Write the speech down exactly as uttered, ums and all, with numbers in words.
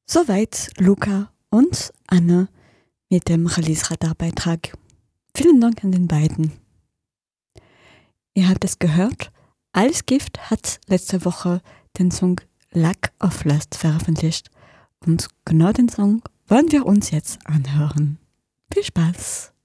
Soweit Luca und Anne mit dem Release-Radar-Beitrag. Vielen Dank an den beiden. Ihr habt es gehört, Alice Gift hat letzte Woche den Song Lack of Lust veröffentlicht und genau den Song wollen wir uns jetzt anhören. Viel Spaß!